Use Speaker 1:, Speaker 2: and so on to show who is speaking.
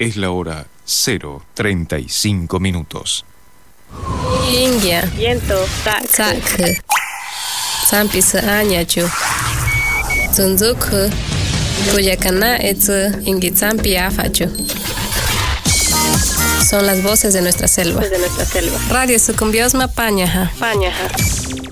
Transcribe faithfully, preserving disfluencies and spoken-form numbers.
Speaker 1: Es la hora cero treinta y cinco minutos.
Speaker 2: Ingia.
Speaker 3: Viento. Tak.
Speaker 2: Tak. Sampis añachu. Zunzuku. Kuyakana etsu ingitsampi afachu. Son las voces de nuestra selva.
Speaker 3: De nuestra selva.
Speaker 2: Radio Sucumbiosma Pañaja.
Speaker 3: Pañaja.